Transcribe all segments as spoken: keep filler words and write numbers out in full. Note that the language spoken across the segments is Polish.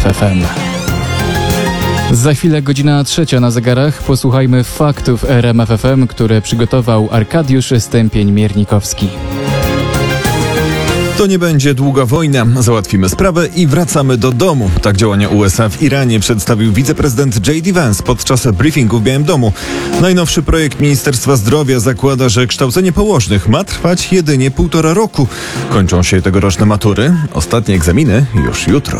F F M. Za chwilę godzina trzecia na zegarach. Posłuchajmy faktów R M F F M, które przygotował Arkadiusz Stępień-Miernikowski. To nie będzie długa wojna. Załatwimy sprawę i wracamy do domu. Tak działania U S A w Iranie przedstawił wiceprezydent J D Vance podczas briefingu w Białym Domu. Najnowszy projekt Ministerstwa Zdrowia zakłada, że kształcenie położnych ma trwać jedynie półtora roku. Kończą się tegoroczne matury. Ostatnie egzaminy już jutro.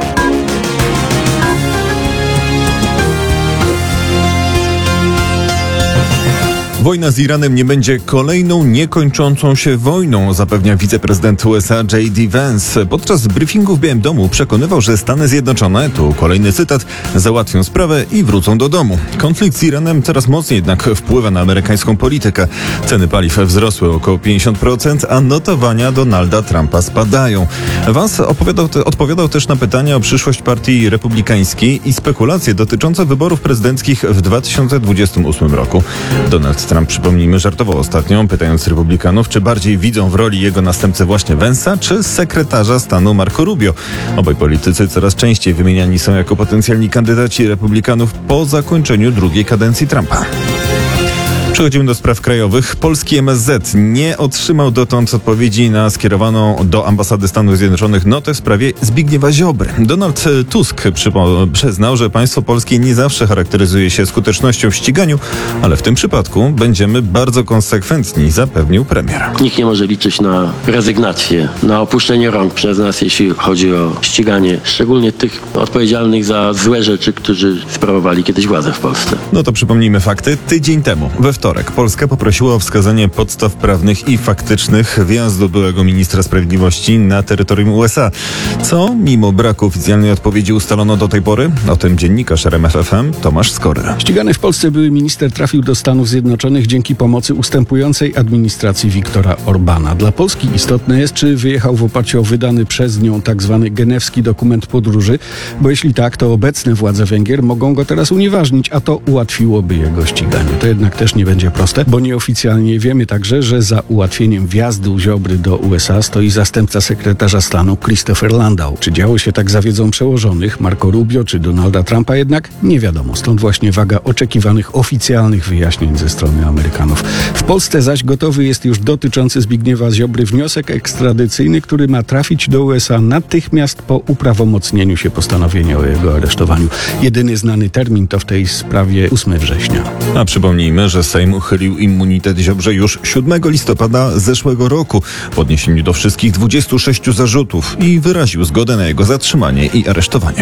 Wojna z Iranem nie będzie kolejną niekończącą się wojną, zapewnia wiceprezydent U S A J D Vance. Podczas briefingu w Białym Domu przekonywał, że Stany Zjednoczone, tu kolejny cytat, załatwią sprawę i wrócą do domu. Konflikt z Iranem coraz mocniej jednak wpływa na amerykańską politykę. Ceny paliw wzrosły o około pięćdziesiąt procent, a notowania Donalda Trumpa spadają. Vance opowiadał te, odpowiadał też na pytania o przyszłość partii republikańskiej i spekulacje dotyczące wyborów prezydenckich w dwa tysiące dwudziestym ósmym roku. Donald Trump, przypomnijmy, żartował ostatnio, pytając Republikanów, czy bardziej widzą w roli jego następcy właśnie Vance'a, czy sekretarza stanu Marco Rubio. Obaj politycy coraz częściej wymieniani są jako potencjalni kandydaci Republikanów po zakończeniu drugiej kadencji Trumpa. Przechodzimy do spraw krajowych. Polski M S Z nie otrzymał dotąd odpowiedzi na skierowaną do ambasady Stanów Zjednoczonych notę w sprawie Zbigniewa Ziobry. Donald Tusk przypo- przyznał, że państwo polskie nie zawsze charakteryzuje się skutecznością w ściganiu, ale w tym przypadku będziemy bardzo konsekwentni, zapewnił premier. Nikt nie może liczyć na rezygnację, na opuszczenie rąk przez nas, jeśli chodzi o ściganie, szczególnie tych odpowiedzialnych za złe rzeczy, którzy sprawowali kiedyś władzę w Polsce. No to przypomnijmy fakty. Tydzień temu, we wtorek, Polska poprosiła o wskazanie podstaw prawnych i faktycznych wjazdu byłego ministra sprawiedliwości na terytorium U S A. Co, mimo braku oficjalnej odpowiedzi, ustalono do tej pory? O tym dziennikarz R M F F M Tomasz Skory. Ścigany w Polsce były minister trafił do Stanów Zjednoczonych dzięki pomocy ustępującej administracji Viktora Orbana. Dla Polski istotne jest, czy wyjechał w oparciu o wydany przez nią tzw. genewski dokument podróży, bo jeśli tak, to obecne władze Węgier mogą go teraz unieważnić, a to ułatwiłoby jego ściganie. To jednak też nie będzie proste, bo nieoficjalnie wiemy także, że za ułatwieniem wjazdu Ziobry do U S A stoi zastępca sekretarza stanu Christopher Landau. Czy działo się tak za wiedzą przełożonych, Marco Rubio czy Donalda Trumpa, jednak nie wiadomo. Stąd właśnie waga oczekiwanych oficjalnych wyjaśnień ze strony Amerykanów. W Polsce zaś gotowy jest już dotyczący Zbigniewa Ziobry wniosek ekstradycyjny, który ma trafić do U S A natychmiast po uprawomocnieniu się postanowienia o jego aresztowaniu. Jedyny znany termin to w tej sprawie ósmego września. A przypomnijmy, że Sejm uchylił immunitet Ziobrze już siódmego listopada zeszłego roku w odniesieniu do wszystkich dwudziestu sześciu zarzutów i wyraził zgodę na jego zatrzymanie i aresztowanie.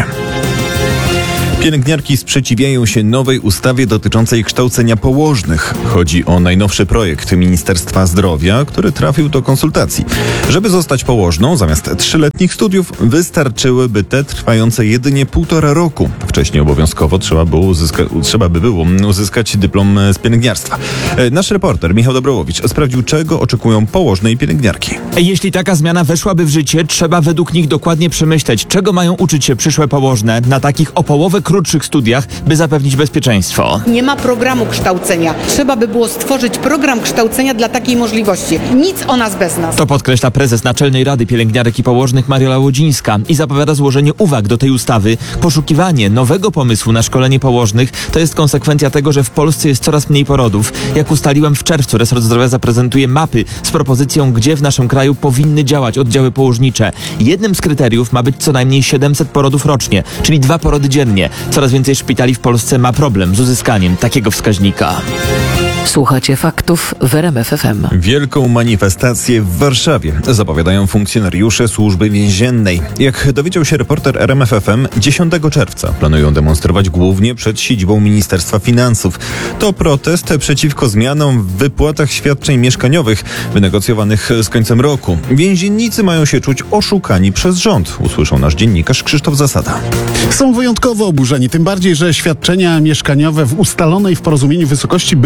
Pielęgniarki sprzeciwiają się nowej ustawie dotyczącej kształcenia położnych. Chodzi o najnowszy projekt Ministerstwa Zdrowia, który trafił do konsultacji. Żeby zostać położną, zamiast trzyletnich studiów wystarczyłyby te trwające jedynie półtora roku. Wcześniej obowiązkowo trzeba, było uzyska- trzeba by było uzyskać dyplom z pielęgniarstwa. Nasz reporter Michał Dobrołowicz sprawdził, czego oczekują położne i pielęgniarki. Jeśli taka zmiana weszłaby w życie, trzeba według nich dokładnie przemyśleć, czego mają uczyć się przyszłe położne na takich o połowę krótszych studiach, by zapewnić bezpieczeństwo. Nie ma programu kształcenia. Trzeba by było stworzyć program kształcenia dla takiej możliwości. Nic o nas bez nas. To podkreśla prezes Naczelnej Rady Pielęgniarek i Położnych Mariola Łodzińska i zapowiada złożenie uwag do tej ustawy. Poszukiwanie nowego pomysłu na szkolenie położnych to jest konsekwencja tego, że w Polsce jest coraz mniej porodów. Jak ustaliłem, w czerwcu resort zdrowia zaprezentuje mapy z propozycją, gdzie w naszym kraju powinny działać oddziały położnicze. Jednym z kryteriów ma być co najmniej siedemset porodów rocznie, czyli dwa porody dziennie. Coraz więcej szpitali w Polsce ma problem z uzyskaniem takiego wskaźnika. Słuchacie faktów w R M F F M. Wielką manifestację w Warszawie zapowiadają funkcjonariusze Służby Więziennej. Jak dowiedział się reporter R M F F M, dziesiątego czerwca planują demonstrować głównie przed siedzibą Ministerstwa Finansów. To protest przeciwko zmianom w wypłatach świadczeń mieszkaniowych wynegocjowanych z końcem roku. Więziennicy mają się czuć oszukani przez rząd, usłyszał nasz dziennikarz Krzysztof Zasada. Są wyjątkowo oburzeni, tym bardziej, że świadczenia mieszkaniowe w ustalonej w porozumieniu wysokości były im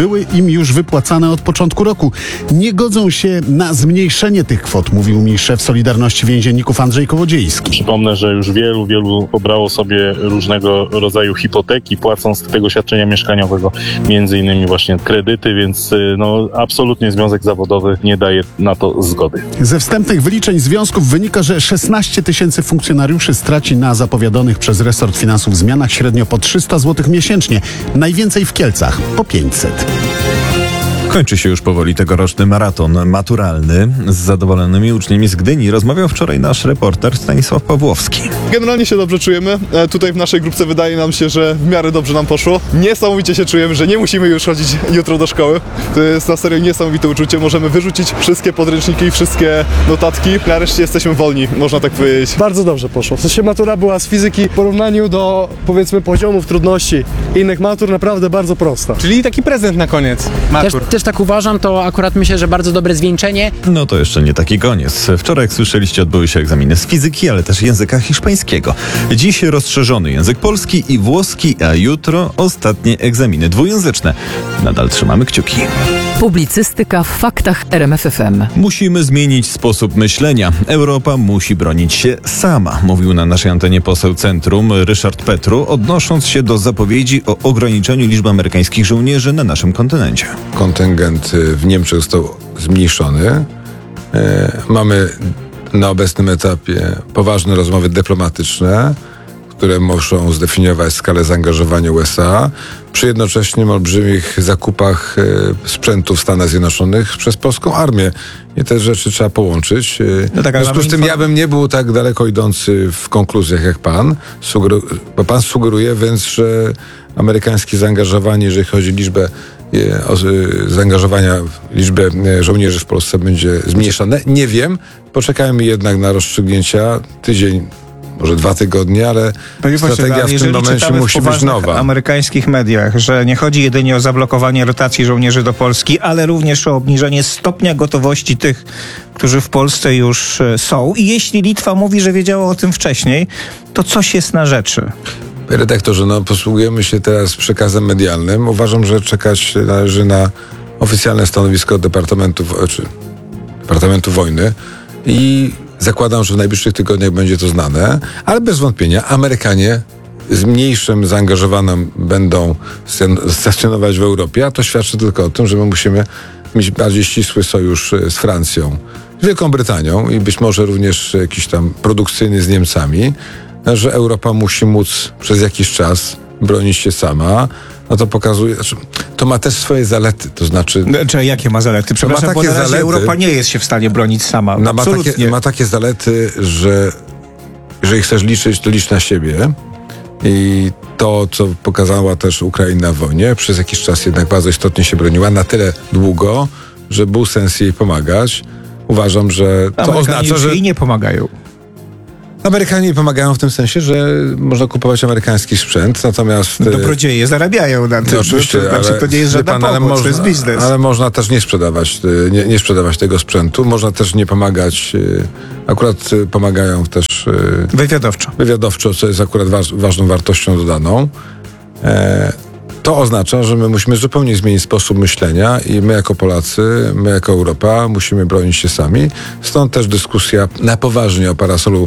już wypłacane od początku roku. Nie godzą się na zmniejszenie tych kwot, mówił mi szef Solidarności Więzienników Andrzej Kołodziejski. Przypomnę, że już wielu, wielu pobrało sobie różnego rodzaju hipoteki, płacąc z tego świadczenia mieszkaniowego między innymi właśnie kredyty, więc no, absolutnie związek zawodowy nie daje na to zgody. Ze wstępnych wyliczeń związków wynika, że szesnaście tysięcy funkcjonariuszy straci na zapowiadanych przez resort finansów zmianach średnio po trzysta złotych miesięcznie. Najwięcej w Kielcach, po pięćset. Kończy się już powoli tegoroczny maraton maturalny. Z zadowolonymi uczniami z Gdyni rozmawiał wczoraj nasz reporter Stanisław Pawłowski. Generalnie się dobrze czujemy. E, tutaj w naszej grupce wydaje nam się, że w miarę dobrze nam poszło. Niesamowicie się czujemy, że nie musimy już chodzić jutro do szkoły. To jest na serio niesamowite uczucie. Możemy wyrzucić wszystkie podręczniki, wszystkie notatki. Nareszcie jesteśmy wolni, można tak powiedzieć. Bardzo dobrze poszło. W sensie matura była z fizyki w porównaniu do, powiedzmy, poziomów trudności innych matur naprawdę bardzo prosta. Czyli taki prezent na koniec matur. Też, też tak uważam, to akurat myślę, że bardzo dobre zwieńczenie. No to jeszcze nie taki koniec. Wczoraj, jak słyszeliście, odbyły się egzaminy z fizyki, ale też języka hiszpańskiego. Dziś rozszerzony język polski i włoski, a jutro ostatnie egzaminy dwujęzyczne. Nadal trzymamy kciuki. Publicystyka w faktach R M F F M. Musimy zmienić sposób myślenia. Europa musi bronić się sama, mówił na naszej antenie poseł Centrum Ryszard Petru, odnosząc się do zapowiedzi o ograniczeniu liczby amerykańskich żołnierzy na naszym kontynencie. Kontyngent w Niemczech został zmniejszony. Mamy na obecnym etapie poważne rozmowy dyplomatyczne, które muszą zdefiniować skalę zaangażowania U S A przy jednoczesnym olbrzymich zakupach sprzętu w Stanach Zjednoczonych przez polską armię. I te rzeczy trzeba połączyć. No tak, w związku z tym ja bym nie był tak daleko idący w konkluzjach jak pan, Sugeru- bo pan sugeruje więc, że amerykańskie zaangażowanie, jeżeli chodzi o liczbę o zaangażowania, liczbę żołnierzy w Polsce będzie zmniejszone. Nie wiem. Poczekajmy jednak na rozstrzygnięcia. Tydzień, może dwa tygodnie, ale Panie strategia pośle, w tym momencie musi w być nowa. W amerykańskich mediach, że nie chodzi jedynie o zablokowanie rotacji żołnierzy do Polski, ale również o obniżenie stopnia gotowości tych, którzy w Polsce już są. I jeśli Litwa mówi, że wiedziała o tym wcześniej, to coś jest na rzeczy. Panie redaktorze, no posługujemy się teraz przekazem medialnym. Uważam, że czekać należy na oficjalne stanowisko Departamentu, czy Departamentu Wojny i zakładam, że w najbliższych tygodniach będzie to znane, ale bez wątpienia Amerykanie z mniejszym zaangażowaniem będą stacjonować w Europie, a to świadczy tylko o tym, że my musimy mieć bardziej ścisły sojusz z Francją, z Wielką Brytanią i być może również jakiś tam produkcyjny z Niemcami, że Europa musi móc przez jakiś czas bronić się sama. No to pokazuje, znaczy, to ma też swoje zalety, to znaczy... Znaczy, jakie ma zalety? Przepraszam, ma bo takie na razie zalety, Europa nie jest się w stanie bronić sama. No, ma, absolutnie. takie, ma takie zalety, że jeżeli chcesz liczyć, to licz na siebie. I to, co pokazała też Ukraina w wojnie, przez jakiś czas jednak bardzo istotnie się broniła, na tyle długo, że był sens jej pomagać. Uważam, że to Amerykanie oznacza, już że... jej nie pomagają. Amerykanie pomagają w tym sensie, że można kupować amerykański sprzęt, natomiast... Dobrodzieje zarabiają na tym. No, oczywiście, to, znaczy, ale, to nie jest żadna pan, pomoc, ale można, to jest biznes. Ale można też nie sprzedawać, nie, nie sprzedawać tego sprzętu. Można też nie pomagać, akurat pomagają też... Wywiadowczo. Wywiadowczo, co jest akurat waż, ważną wartością dodaną. E, to oznacza, że my musimy zupełnie zmienić sposób myślenia i my jako Polacy, my jako Europa musimy bronić się sami. Stąd też dyskusja na poważnie o parasolu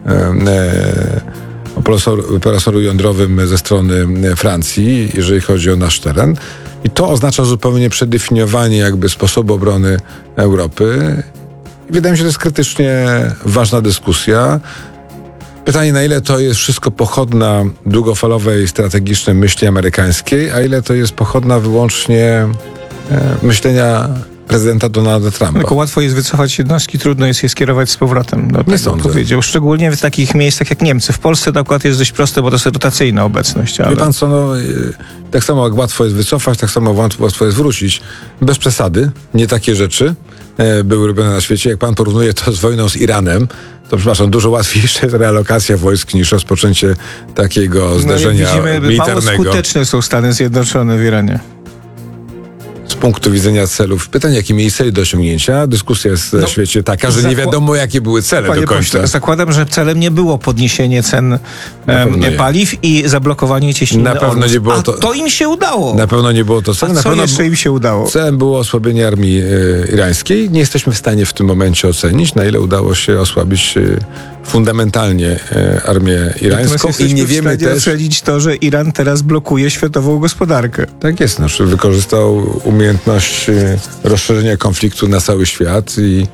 o parasolu, parasolu jądrowym ze strony Francji, jeżeli chodzi o nasz teren. I to oznacza zupełnie przedefiniowanie jakby sposobu obrony Europy. I wydaje mi się, że to jest krytycznie ważna dyskusja. Pytanie, na ile to jest wszystko pochodna długofalowej, strategicznej myśli amerykańskiej, a ile to jest pochodna wyłącznie e, myślenia prezydenta Donalda Trumpa. Tylko łatwo jest wycofać jednostki, trudno jest je skierować z powrotem. No, nie sądzę. Powiedział. Szczególnie w takich miejscach jak Niemcy. W Polsce to akurat jest dość proste, bo to jest rotacyjna obecność. Ale... Wie pan co, no, tak samo jak łatwo jest wycofać, tak samo łatwo jest wrócić. Bez przesady, nie takie rzeczy e, były robione na świecie. Jak pan porównuje to z wojną z Iranem, to przepraszam, dużo łatwiejsza jest realokacja wojsk niż rozpoczęcie takiego zderzenia no, widzimy, militarnego. Mało skuteczne są Stany Zjednoczone w Iranie. punktu widzenia celów. Pytanie, jakie mieli cele do osiągnięcia. Dyskusja jest No, na świecie taka, że nie zakła- wiadomo, jakie były cele Panie do końca. pośle, zakładam, że celem nie było podniesienie cen pewno nie. em, paliw i zablokowanie cieśniny Na pewno Ormus. nie było A to- to im się udało. Na pewno nie było to A celem. Na co pewno jeszcze im się udało? celem było osłabienie armii e, irańskiej. Nie jesteśmy w stanie w tym momencie ocenić, na ile udało się osłabić e, fundamentalnie e, armię irańską. Natomiast I nie jesteśmy w wiemy stanie też... ocenić to, że Iran teraz blokuje światową gospodarkę. Tak jest, znaczy wykorzystał umiejętność e, rozszerzenia konfliktu na cały świat i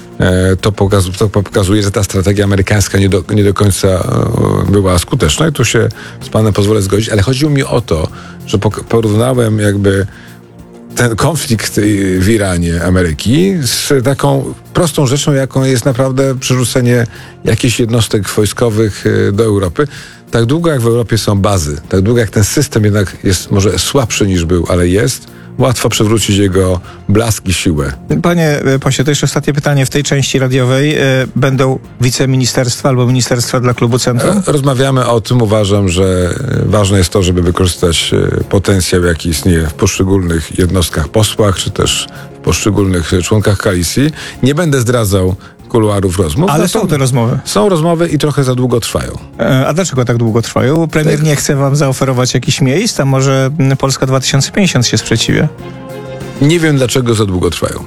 e, to, pokaz, to pokazuje, że ta strategia amerykańska nie do, nie do końca e, była skuteczna i tu się z panem pozwolę zgodzić, ale chodziło mi o to, że pok- porównałem jakby ten konflikt y, w Iranie Ameryki z taką prostą rzeczą, jaką jest naprawdę przerzucenie jakichś jednostek wojskowych y, do Europy. Tak długo jak w Europie są bazy, tak długo jak ten system jednak jest może słabszy niż był, ale jest, łatwo przywrócić jego blask i siłę. Panie pośle, to jeszcze ostatnie pytanie. W tej części radiowej e, będą wiceministerstwa albo ministerstwa dla klubu Centrum? Rozmawiamy o tym. Uważam, że ważne jest to, żeby wykorzystać e, potencjał, jaki istnieje w poszczególnych jednostkach, posłach, czy też w poszczególnych członkach koalicji. Nie będę zdradzał kuluarów rozmów. Ale no są te rozmowy. Są rozmowy i trochę za długo trwają. E, A dlaczego tak długo trwają? Premier nie chce wam zaoferować jakichś miejsc, a może mm, Polska dwa tysiące pięćdziesiąt się sprzeciwia? Nie wiem, dlaczego za długo trwają.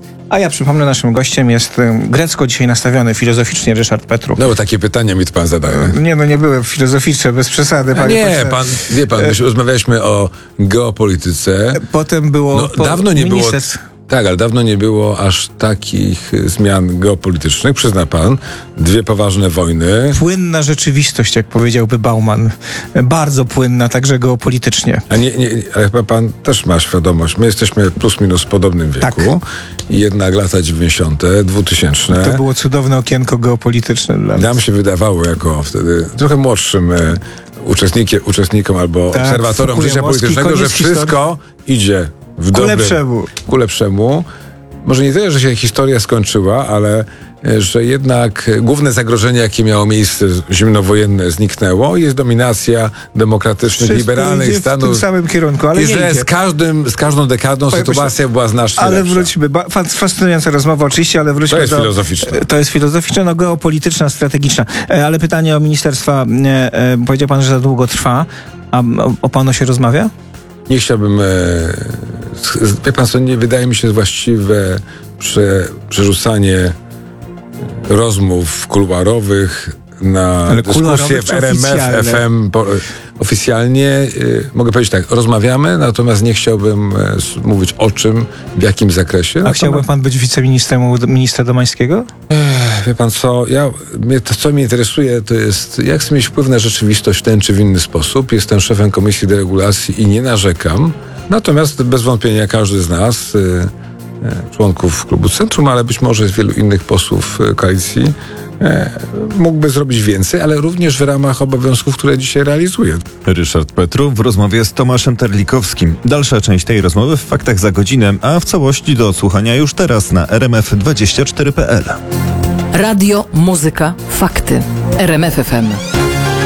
A ja przypomnę, naszym gościem jest e, grecko dzisiaj nastawiony filozoficznie Ryszard Petru. No bo takie pytania mi to pan zadaje. Nie, no nie były filozoficzne, bez przesady. A Panie nie, pośle. pan, wie pan, myśmy rozmawialiśmy o geopolityce. Potem było... No, po, dawno nie było... minister... Tak, ale dawno nie było aż takich zmian geopolitycznych. Przyzna pan, dwie poważne wojny. Płynna rzeczywistość, jak powiedziałby Bauman. Bardzo płynna, także geopolitycznie. A nie, nie, ale chyba pan też ma świadomość. My jesteśmy plus minus w podobnym wieku. Tak. I jednak lata dziewięćdziesiąte, dwutysięczne. To było cudowne okienko geopolityczne dla nas. Nam się wydawało jako wtedy trochę młodszym e, uczestnikiem, uczestnikom albo Tak, obserwatorom Fukuyamowski, życia politycznego, że koniec wszystko idzie w Ku dobrym, lepszemu. ku lepszemu. Może nie tyle, że się historia skończyła, ale e, że jednak główne zagrożenie, jakie miało miejsce zimnowojenne, zniknęło. Jest dominacja demokratycznych, Wszystko liberalnych idzie w Stanów. tym samym kierunku, ale I nie że idzie. z, każdym, z każdą dekadą Panie sytuacja pośle, była znacznie Ale lepsza. wróćmy, ba- fa- fascynująca rozmowa oczywiście, ale wróćmy To jest do... filozoficzne. To jest filozoficzne, no geopolityczna, strategiczna. E, Ale pytanie o ministerstwa, e, e, powiedział pan, że za długo trwa, a o, o panu się rozmawia? Nie chciałbym, e, z- wie pan co, nie wydaje mi się właściwe prze, przerzucanie rozmów kuluarowych na Ale dyskusję kuluarowych w czy R M F, oficjalne? F M. Po, oficjalnie e, mogę powiedzieć tak, rozmawiamy, natomiast nie chciałbym e, s- mówić o czym, w jakim zakresie. A Natomiast- chciałby pan być wiceministrem u ministra Domańskiego? Wie pan co, ja, mnie, to co mnie interesuje, to jest jak chcę mieć wpływ na rzeczywistość w ten czy w inny sposób. Jestem szefem Komisji Deregulacji i nie narzekam. Natomiast bez wątpienia każdy z nas, y, y, członków klubu Centrum, ale być może z wielu innych posłów y, koalicji, y, mógłby zrobić więcej, ale również w ramach obowiązków, które dzisiaj realizuje. Ryszard Petru w rozmowie z Tomaszem Terlikowskim. Dalsza część tej rozmowy w Faktach za godzinę, a w całości do odsłuchania już teraz na r m f dwadzieścia cztery kropka p l. Radio, muzyka, fakty. R M F F M.